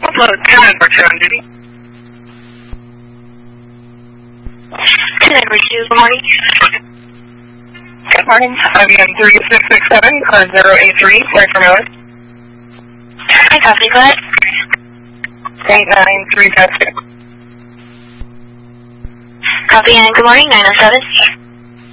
Hello, 10 for 10 duty. 10 Edward 2, good morning. Good morning. IBM 3667, 083, sorry for Miller. Hi, copy, go ahead. 89352. Copy, and good morning, 907.